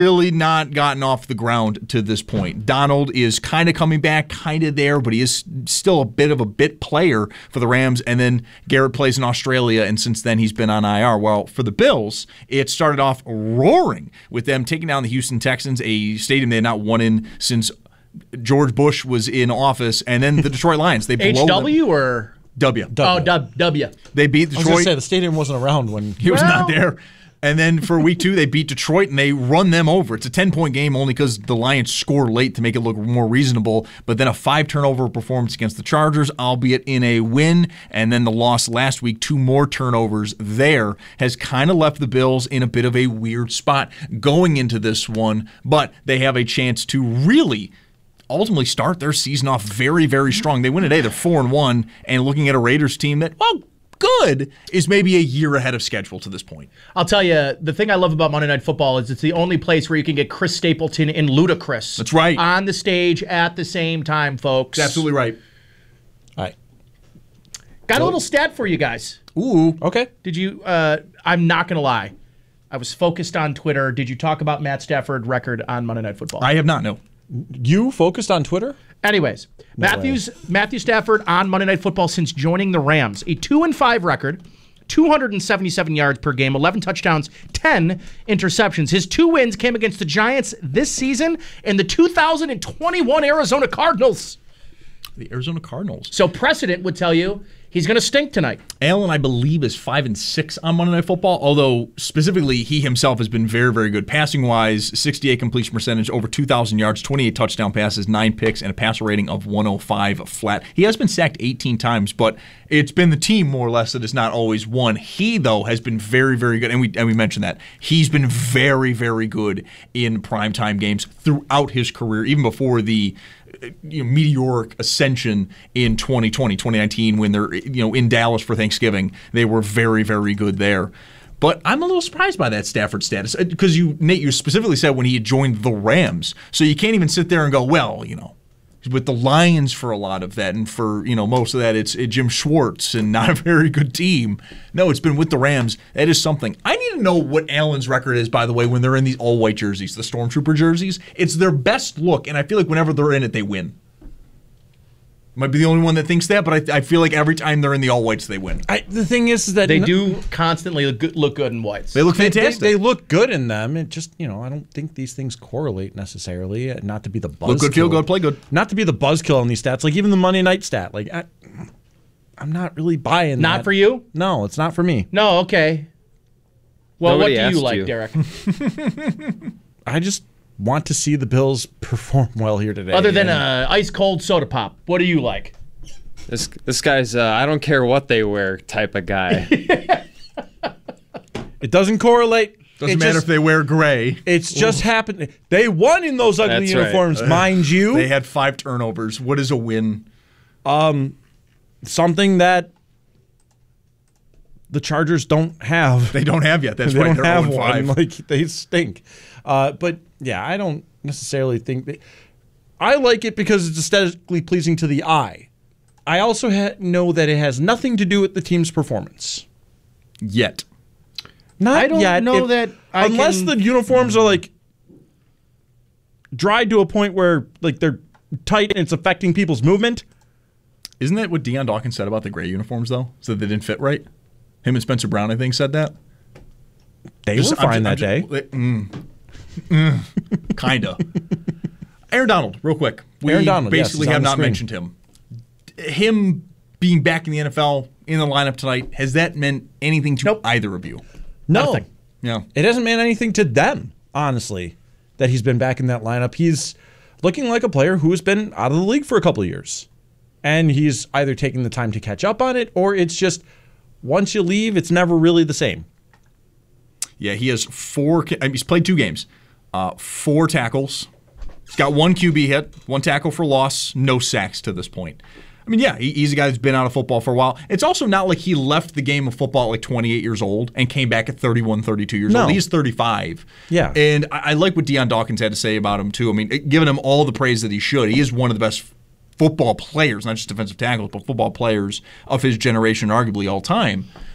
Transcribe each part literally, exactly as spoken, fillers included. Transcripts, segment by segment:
really not gotten off the ground to this point. Donald is kind of coming back, kind of there, but he is still a bit of a bit player for the Rams. And then Garrett plays in Australia, and since then he's been on I R. Well, for the Bills, it started off roaring with them taking down the Houston Texans, a stadium they had not won in since George Bush was in office, and then the Detroit Lions. They blow H W them. or W. Oh, W. W. They beat I was Detroit. going to say, the stadium wasn't around when He was Well- not there. And then for week two, they beat Detroit, and they run them over. It's a ten-point game only because the Lions score late to make it look more reasonable. But then a five-turnover performance against the Chargers, albeit in a win. And then the loss last week, two more turnovers there, has kind of left the Bills in a bit of a weird spot going into this one. But they have a chance to really ultimately start their season off very, very strong. They win today. They're four and one, and looking at a Raiders team that, well, good, is maybe a year ahead of schedule to this point. I'll tell you, the thing I love about Monday Night Football is it's the only place where you can get Chris Stapleton and Ludacris. That's right. On the stage at the same time, folks. That's absolutely right. All right. Got a little stat for you guys. Ooh. Okay. Did you, uh, I'm not going to lie. I was focused on Twitter. Did you talk about Matt Stafford record on Monday Night Football? I have not, no. You focused on Twitter? Anyways, Matthews Matthew Stafford on Monday Night Football since joining the Rams. A two and five record, two hundred seventy-seven yards per game, eleven touchdowns, ten interceptions. His two wins came against the Giants this season and the two thousand twenty-one Arizona Cardinals. The Arizona Cardinals. So precedent would tell you he's going to stink tonight. Allen, I believe, is five and six on Monday Night Football. Although specifically, he himself has been very, very good passing wise. sixty-eight completion percentage, over two thousand yards, twenty-eight touchdown passes, nine picks, and a passer rating of one oh five flat. He has been sacked eighteen times, but it's been the team more or less that has not always won. He though has been very, very good, and we and we mentioned that he's been very, very good in primetime games throughout his career, even before the you know, meteoric ascension in twenty twenty, twenty nineteen, when they're you know in Dallas for Thanksgiving. They were very, very good there. But I'm a little surprised by that Stafford status because you, Nate, you specifically said when he had joined the Rams, so you can't even sit there and go, well, you know, with the Lions for a lot of that, and for you know most of that, it's it, Jim Schwartz and not a very good team. No, it's been with the Rams. That is something. I need to know what Allen's record is, by the way, when they're in these all-white jerseys, the Stormtrooper jerseys. It's their best look, and I feel like whenever they're in it, they win. Might be the only one that thinks that, but I, I feel like every time they're in the all-whites, they win. I, the thing is, is that They n- do constantly look good, look good in whites. They look They, they, fantastic. they look good in them. It just, you know, I don't think these things correlate necessarily. Not to be the buzzkill. Look good, feel good, play good. Not to be the buzzkill on these stats. Like even the Monday night stat. Like I, I'm not really buying. Not that. for you? No, it's not for me. No, okay. Well, Nobody what do you asked like, you. Derek? I just want to see the Bills perform well here today. Other than And a ice cold soda pop, what do you like? This this guy's uh, I don't care what they wear type of guy. it doesn't correlate. Doesn't It matter just- if they wear gray. It's just happened. They won in those ugly That's right. uniforms, mind you. They had five turnovers. What is a win? Something that the Chargers don't have. They don't have yet. That's they right. don't They're have oh and one. five. Like they stink. Uh, but yeah, I don't necessarily think that. I like it because it's aesthetically pleasing to the eye. I also ha- know that it has nothing to do with the team's performance. Yet. Not I don't yet. know If- that I unless can- the uniforms are like dried to a point where like they're tight and it's affecting people's movement. Isn't that what Deion Dawkins said about the gray uniforms, though? So they didn't fit right? Him and Spencer Brown, I think, said that. They Just- were I'm fine ju- I'm that ju- day. Mm, mm, kinda. Aaron Donald, real quick. We Aaron Donald, yes, basically he's on have the not screen. mentioned him. Him being back in the N F L in the lineup tonight, has that meant anything to Nope. either of you? No, Nothing. Yeah. it hasn't meant anything to them, honestly, that he's been back in that lineup. He's looking like a player who has been out of the league for a couple of years. And he's either taking the time to catch up on it, or it's just once you leave, it's never really the same. Yeah, he has four. I mean, he's played two games, uh, four tackles. He's got one Q B hit, one tackle for loss, no sacks to this point. I mean, yeah, he, he's a guy who's been out of football for a while. It's also not like he left the game of football at like twenty-eight years old and came back at thirty-one, thirty-two years No. old. He's thirty-five. Yeah. And I, I like what Deion Dawkins had to say about him, too. I mean, giving him all the praise that he should. He is one of the best football players, not just defensive tackles, but football players of his generation, arguably all time.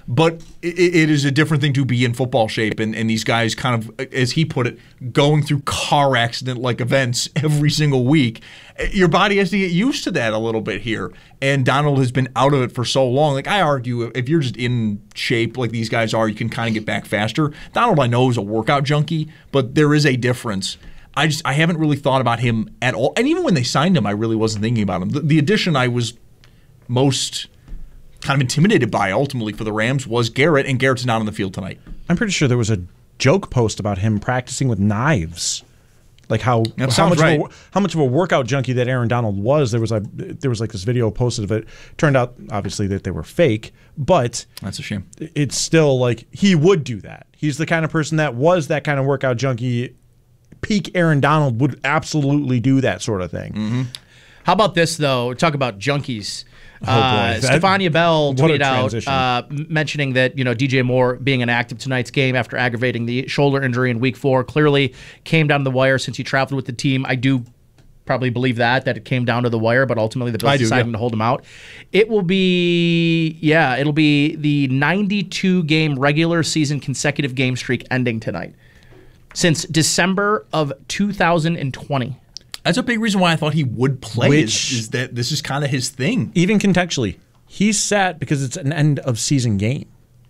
But it, it is a different thing to be in football shape, and, and these guys kind of, as he put it, going through car accident-like events every single week. Your body has to get used to that a little bit here, and Donald has been out of it for so long. Like, I argue, if you're just in shape like these guys are, you can kind of get back faster. Donald, I know, is a workout junkie, but there is a difference. I just I haven't really thought about him at all, and even when they signed him, I really wasn't thinking about him. The, the addition I was most kind of intimidated by ultimately for the Rams was Garrett, and Garrett's not on the field tonight. I'm pretty sure there was a joke post about him practicing with knives, like how That how much right. of a, how much of a workout junkie that Aaron Donald was. There was a there was like this video posted of it. Turned out obviously that they were fake, but That's a shame. it's still like he would do that. He's the kind of person that was that kind of workout junkie. Peak Aaron Donald would absolutely do that sort of thing. Mm-hmm. How about this, though? Talk about junkies. Oh, boy. Uh, That- Stefania Bell what a tweeted out transition. uh, m- mentioning that you know D J Moore being inactive tonight's game after aggravating the shoulder injury in Week Four clearly came down to the wire since he traveled with the team. I do probably believe that that it came down to the wire, but ultimately the Bills I do, decided yeah. to hold him out. It will be yeah, it'll be the ninety-two game regular season consecutive game streak ending tonight since December of two thousand twenty. That's a big reason why I thought he would play, Which- is, is that this is kind of his thing. Even contextually, he's sat because it's an end of season game.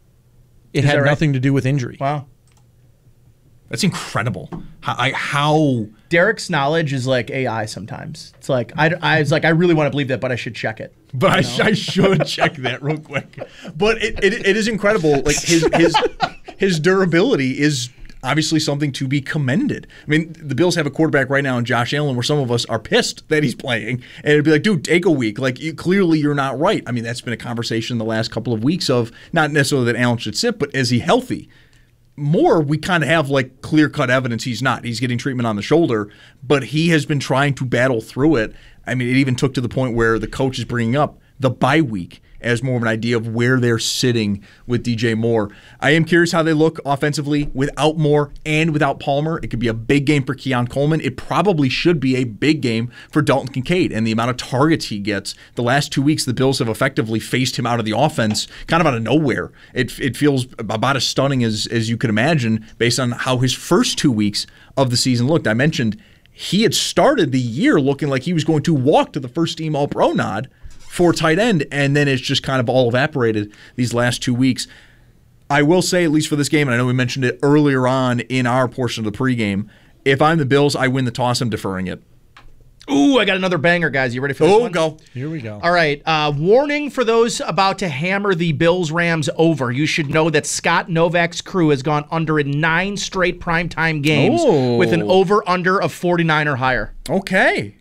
It had that right? nothing to do with injury. Wow. That's incredible. How, I, how Derek's knowledge is like A I sometimes. It's like I, I was like I really want to believe that, but I should check it. But I, I should check that real quick. But it, it, it is incredible. Like his his his durability is obviously something to be commended. I mean, the Bills have a quarterback right now in Josh Allen where some of us are pissed that he's playing. And it'd be like, dude, take a week. Like, you, clearly you're not right. I mean, that's been a conversation the last couple of weeks of not necessarily that Allen should sit, but is he healthy? More, we kind of have like clear-cut evidence he's not. He's getting treatment on the shoulder, but he has been trying to battle through it. I mean, it even took to the point where the coach is bringing up the bye week as more of an idea of where they're sitting with D J Moore. I am curious how they look offensively without Moore and without Palmer. It could be a big game for Keon Coleman. It probably should be a big game for Dalton Kincaid and the amount of targets he gets. The last two weeks, the Bills have effectively phased him out of the offense kind of out of nowhere. It, it feels about as stunning as, as you could imagine based on how his first two weeks of the season looked. I mentioned he had started the year looking like he was going to walk to the first team All-Pro nod for tight end, and then it's just kind of all evaporated these last two weeks. I will say, at least for this game, and I know we mentioned it earlier on in our portion of the pregame, if I'm the Bills, I win the toss, I'm deferring it. Ooh, I got another banger, guys. You ready for this Oh, one? go. Here we go. All right. Uh, warning for those about to hammer the Bills-Rams over. You should know that Scott Novak's crew has gone under in nine straight primetime games Oh. with an over-under of forty-nine or higher. Okay.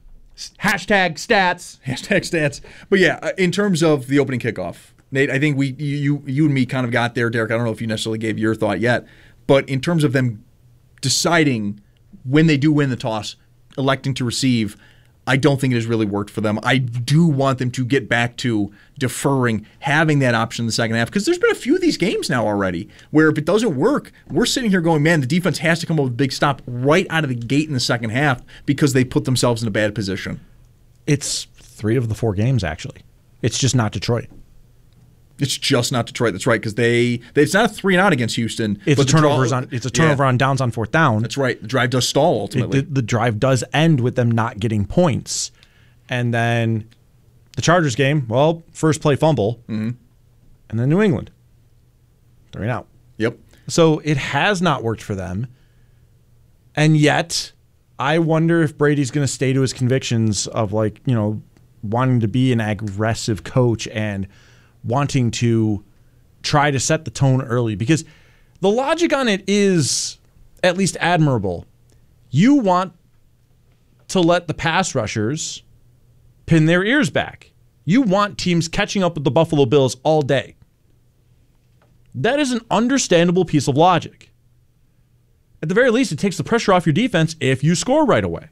Hashtag stats. Hashtag stats. But yeah, uh, in terms of the opening kickoff, Nate, I think we you you and me kind of got there, Derek. I don't know if you necessarily gave your thought yet, but in terms of them deciding when they do win the toss, electing to receive, I don't think it has really worked for them. I do want them to get back to deferring, having that option in the second half, because there's been a few of these games now already where if it doesn't work, we're sitting here going, man, the defense has to come up with a big stop right out of the gate in the second half because they put themselves in a bad position. It's three of the four games, actually. It's just not Detroit. It's just not Detroit. That's right, because they, they it's not a three and out against Houston. It's a but the turnovers draw- on. It's a turnover Yeah, on downs on fourth down. That's right. The drive does stall It- ultimately. the, the drive does end with them not getting points, and then the Chargers game. Well, first play fumble, Mm-hmm. and then New England three and out. Yep. So it has not worked for them, and yet I wonder if Brady's going to stay to his convictions of like you know wanting to be an aggressive coach and wanting to try to set the tone early, because the logic on it is at least admirable. You want to let the pass rushers pin their ears back. You want teams catching up with the Buffalo Bills all day. That is an understandable piece of logic. At the very least, it takes the pressure off your defense if you score right away.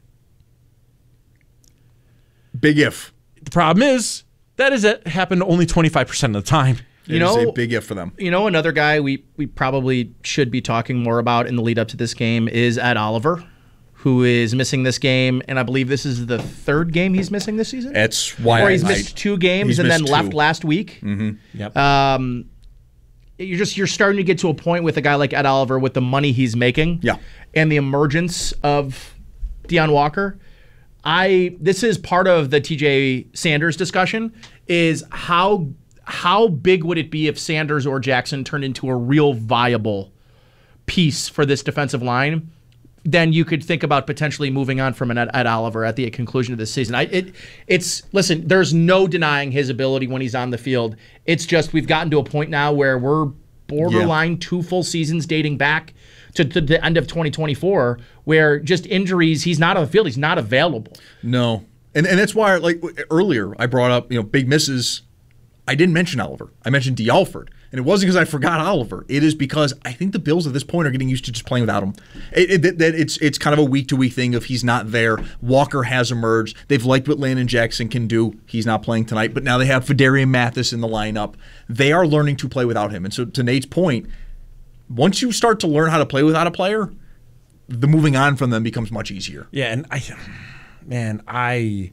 Big if. The problem is that is it happened only twenty-five percent of the time. You It is know- a big if for them. You know, another guy we, we probably should be talking more about in the lead up to this game is Ed Oliver, who is missing this game, and I believe this is the third game he's missing this season. That's why or I he's might- missed two games he's and then missed left two. last week. Yep. Um, you're just you're starting to get to a point with a guy like Ed Oliver with the money he's making, Yeah. and the emergence of Deion Walker. I this is part of the T J Sanders discussion is how how big would it be if Sanders or Jackson turned into a real viable piece for this defensive line? Then you could think about potentially moving on from an Ed, Ed Oliver at the conclusion of this season. I, it, it's listen. There's no denying his ability when he's on the field. It's just we've gotten to a point now where we're borderline yeah. two full seasons dating back to, to the end of twenty twenty-four, where just injuries. He's not on the field. He's not available. No, and and that's why, like earlier, I brought up you know big misses. I didn't mention Oliver. I mentioned D. Alford. And it wasn't because I forgot Oliver. It is because I think the Bills at this point are getting used to just playing without him. It, it, it, it's it's kind of a week-to-week thing if he's not there. Walker has emerged. They've liked what Landon Jackson can do. He's not playing tonight, but now they have Fedarian Mathis in the lineup. They are learning to play without him. And so to Nate's point, once you start to learn how to play without a player, the moving on from them becomes much easier. Yeah, and I, man, I...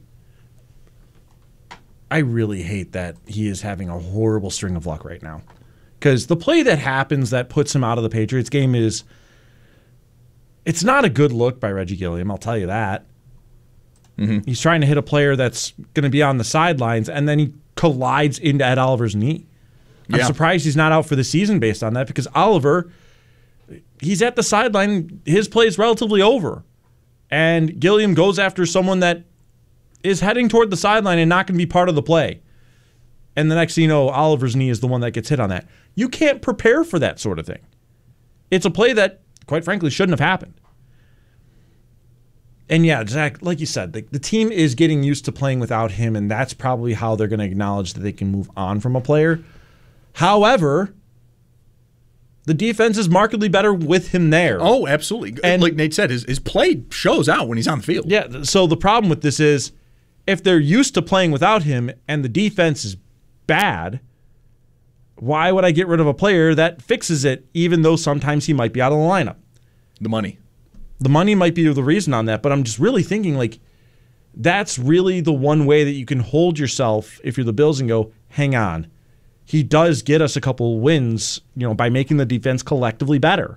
I really hate that he is having a horrible string of luck right now. Because the play that happens that puts him out of the Patriots game is, it's not a good look by Reggie Gilliam, I'll tell you that. Mm-hmm. He's trying to hit a player that's going to be on the sidelines, and then he collides into Ed Oliver's knee. I'm yeah. surprised he's not out for the season based on that, because Oliver, he's at the sideline, his play is relatively over. And Gilliam goes after someone that is heading toward the sideline and not going to be part of the play. And the next thing you know, Oliver's knee is the one that gets hit on that. You can't prepare for that sort of thing. It's a play that, quite frankly, shouldn't have happened. And yeah, Zach, like you said, the, the team is getting used to playing without him, and that's probably how they're going to acknowledge that they can move on from a player. However, the defense is markedly better with him there. Oh, absolutely. And like Nate said, his, his play shows out when he's on the field. Yeah, so the problem with this is, if they're used to playing without him and the defense is bad, why would I get rid of a player that fixes it, even though sometimes he might be out of the lineup? The money. The money might be the reason on that, but I'm just really thinking, like, that's really the one way that you can hold yourself if you're the Bills and go, hang on. He does get us a couple wins, you know, by making the defense collectively better.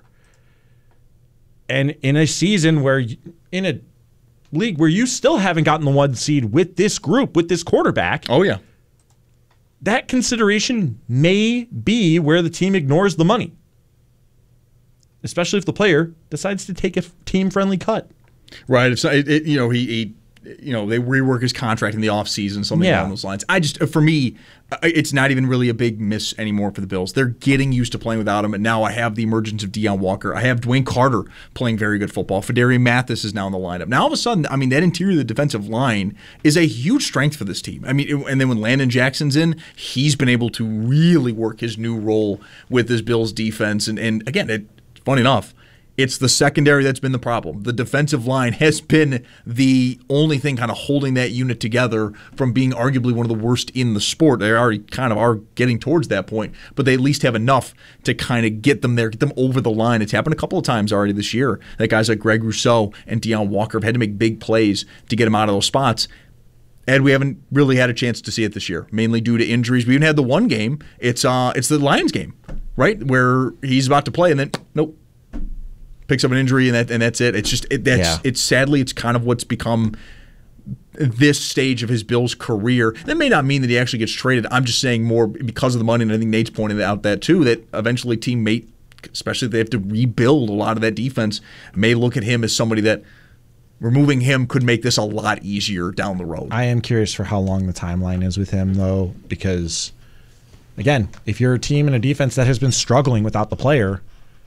And in a season where, in a league where you still haven't gotten the one seed with this group, with this quarterback. Oh, yeah. That consideration may be where the team ignores the money, especially if the player decides to take a team-friendly cut. Right. If so, it, it, you know, he, he, you know, they rework his contract in the offseason, something yeah. along those lines. I just, for me, it's not even really a big miss anymore for the Bills. They're getting used to playing without him, and now I have the emergence of Deion Walker. I have Dwayne Carter playing very good football. Fedarian Mathis is now in the lineup. Now all of a sudden, I mean, that interior of the defensive line is a huge strength for this team. I mean, and then when Landon Jackson's in, he's been able to really work his new role with this Bills defense. And, and again, it, funny enough, it's the secondary that's been the problem. The defensive line has been the only thing kind of holding that unit together from being arguably one of the worst in the sport. They already kind of are getting towards that point, but they at least have enough to kind of get them there, get them over the line. It's happened a couple of times already this year that guys like Greg Rousseau and Deion Walker have had to make big plays to get them out of those spots. And we haven't really had a chance to see it this year, mainly due to injuries. We even had the one game. It's uh, it's the Lions game, right, where he's about to play and then nope. Picks up an injury and that and that's it. It's just it, that's yeah. it's sadly it's kind of what's become this stage of his Bills career. That may not mean that he actually gets traded. I'm just saying more because of the money, and I think Nate's pointed out that too. That eventually team may, especially if they have to rebuild a lot of that defense, may look at him as somebody that removing him could make this a lot easier down the road. I am curious for how long the timeline is with him though, because again, if you're a team and a defense that has been struggling without the player,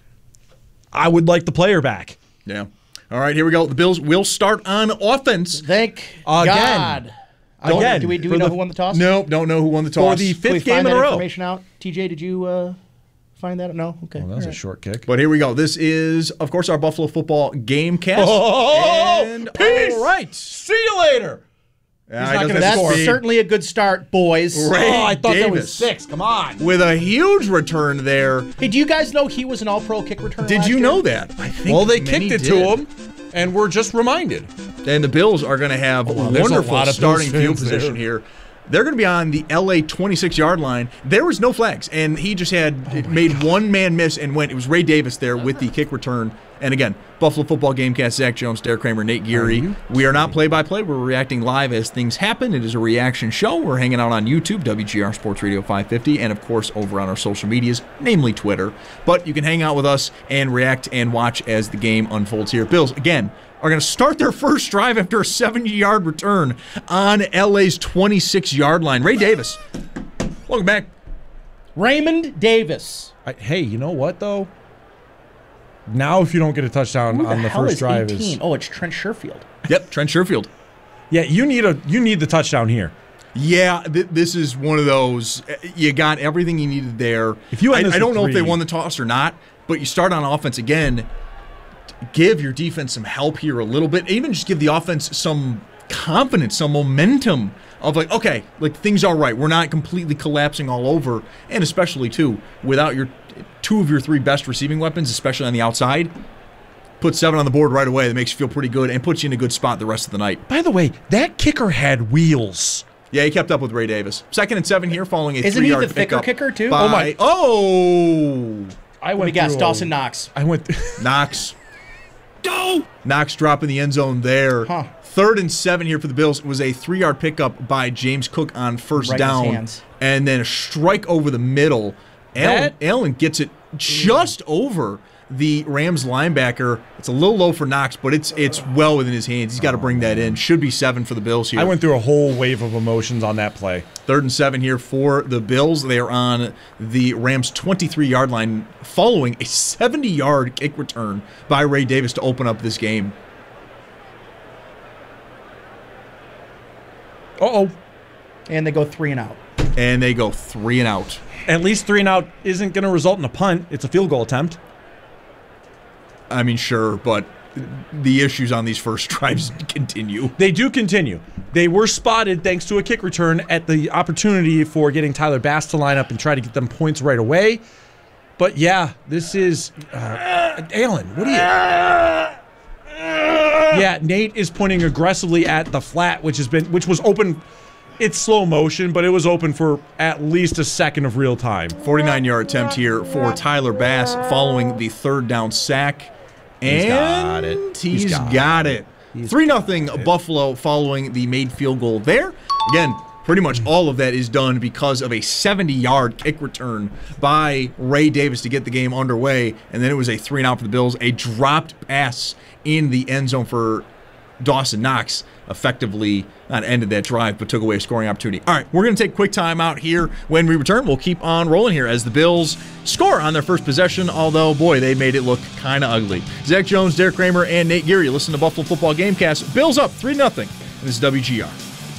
I would like the player back. Yeah. All right, here we go. The Bills will start on offense. Thank Again. God. Again. Do we, do we For know the- who won the toss? No, don't know who won the For toss. the Can we fifth game find in that a row. information out? T J, did you uh, find that? No? Okay. Well, that was All a right. short kick. But here we go. This is, of course, our Buffalo football game cast. Oh, and, peace. all right. See you later. Yeah, He's he not doesn't gonna have to That's speed. certainly a good start, boys. Ray oh, I thought that was Davis. six. Come on. With a huge return there. Hey, do you guys know he was an all-pro kick returner Did last you year? know that? I think Well, they many kicked it did. to him, and we're just reminded. And the Bills are going to have wow, there's a wonderful lot of starting Bills field fans position there. here. They're going to be on the L A twenty-six-yard line. There was no flags, and he just had oh made God. one man miss and went. It was Ray Davis there with the kick return. And again, Buffalo Football Gamecast, Zach Jones, Derek Kramer, Nate Geary. Are we are not play-by-play. We're reacting live as things happen. It is a reaction show. We're hanging out on YouTube, W G R Sports Radio five fifty, and, of course, over on our social medias, namely Twitter. But you can hang out with us and react and watch as the game unfolds here. Bills, again, are going to start their first drive after a seventy-yard return on L A's twenty-six-yard line. Ray Davis, welcome back. Raymond Davis. I, hey, you know what, though? Now if you don't get a touchdown Who on the, the hell first is drive eighteen? is Oh, it's Trent Sherfield. Yep, Trent Sherfield. Yeah, you need a you need the touchdown here. Yeah, th- this is one of those. You got everything you needed there. If you I, this I don't know three, if they won the toss or not, but you start on offense again. Give your defense some help here a little bit. Even just give the offense some confidence, some momentum of like, okay, like things are right. We're not completely collapsing all over, and especially too without your two of your three best receiving weapons, especially on the outside. Put seven on the board right away. That makes you feel pretty good and puts you in a good spot the rest of the night. By the way, that kicker had wheels. Yeah, he kept up with Ray Davis. Second and seven here, following a Isn't three-yard he the thicker pickup kicker too? by- Oh my! Oh, I Let went me guess. through Dawson a, Knox. I went. Knox. Go! Knox dropping the end zone there. Huh. Third and seven here for the Bills. It was a three-yard pickup by James Cook on first Right in his down. hands. And then a strike over the middle. Allen, That- Allen gets it just over the Rams linebacker. It's a little low for Knox, but it's it's well within his hands. He's got to bring that in. Should be seven for the Bills here. I went through a whole wave of emotions on that play. Third and seven here for the Bills. They are on the Rams' twenty-three-yard line following a seventy-yard kick return by Ray Davis to open up this game. Uh-oh. And they go three and out. And they go three and out. At least three and out isn't going to result in a punt. It's a field goal attempt. I mean, sure, but the issues on these first drives continue. They do continue. They were spotted thanks to a kick return at the opportunity for getting Tyler Bass to line up and try to get them points right away. But yeah, this is uh, Allen. What are you? Yeah, Nate is pointing aggressively at the flat, which has been which was open. It's slow motion, but it was open for at least a second of real time. forty-nine-yard attempt here for Tyler Bass following the third down sack. And He's got it. he's He's got, got it. He's three nothing Buffalo following the made field goal there. Again, pretty much all of that is done because of a seventy-yard kick return by Ray Davis to get the game underway. And then it was a three and out for the Bills. A dropped pass in the end zone for Dawson Knox effectively not ended that drive, but took away a scoring opportunity. All right, we're going to take a quick time out here. When we return, we'll keep on rolling here as the Bills score on their first possession, although, boy, they made it look kind of ugly. Zach Jones, Derek Kramer, and Nate Geary. Listen to Buffalo Football Gamecast. Bills up three nothing. This is W G R.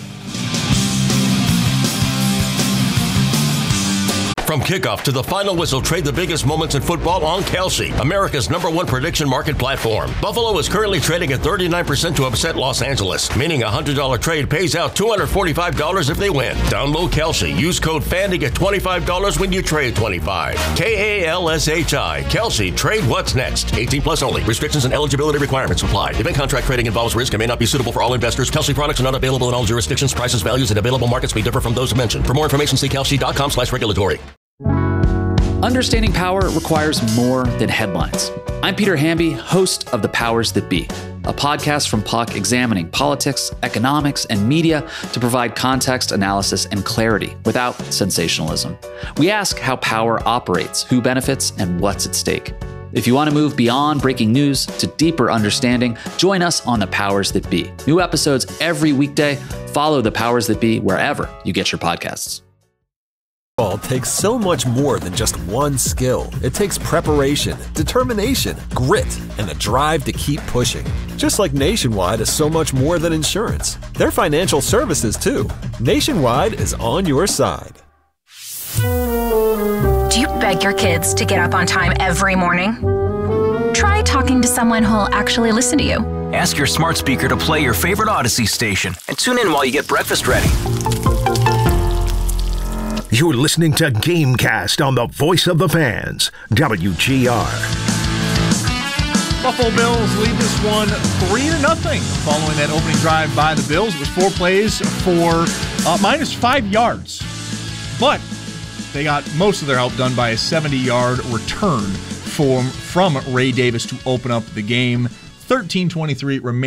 From kickoff to the final whistle, trade the biggest moments in football on Kelsey, America's number one prediction market platform. Buffalo is currently trading at thirty-nine percent to upset Los Angeles, meaning a one hundred dollars trade pays out two hundred forty-five dollars if they win. Download Kelsey. Use code F A N to get twenty-five dollars when you trade twenty-five dollars. K A L S H I. Kelsey. Trade what's next. eighteen plus only. Restrictions and eligibility requirements apply. Event contract trading involves risk and may not be suitable for all investors. Kelsey products are not available in all jurisdictions. Prices, values, and available markets may differ from those mentioned. For more information, see kelsey.com slash regulatory. Understanding power requires more than headlines. I'm Peter Hamby, host of The Powers That Be, a podcast from Puck examining politics, economics, and media to provide context, analysis, and clarity without sensationalism. We ask how power operates, who benefits, and what's at stake. If you want to move beyond breaking news to deeper understanding, join us on The Powers That Be. New episodes every weekday. Follow The Powers That Be wherever you get your podcasts. Football takes so much more than just one skill. It takes preparation, determination, grit, and the drive to keep pushing. Just like Nationwide is so much more than insurance. They're financial services too. Nationwide is on your side. Do you beg your kids to get up on time every morning? Try talking to someone who'll actually listen to you. Ask your smart speaker to play your favorite Odyssey station and tune in while you get breakfast ready. You're listening to Gamecast on the Voice of the Fans, W G R. Buffalo Bills lead this one three to nothing. Following that opening drive by the Bills, it was four plays for uh, minus five yards. But they got most of their help done by a seventy-yard return from, from Ray Davis to open up the game. thirteen twenty-three remaining.